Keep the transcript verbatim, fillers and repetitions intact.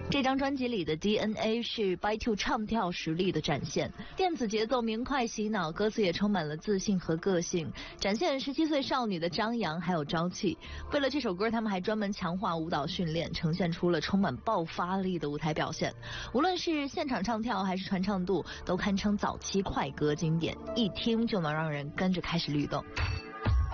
这张专辑里的 D N A 是 B Y Two 唱跳实力的展现，电子节奏明快洗脑，歌词也充满了自信和个性，展现十七岁少女的张扬还有朝气。为了这首歌，他们还专门强化舞蹈训练，呈现出了充满爆发力的舞台表现。无论是现场唱跳还是传唱度，都堪称早期快歌经典，一听就能让人跟着开始律动。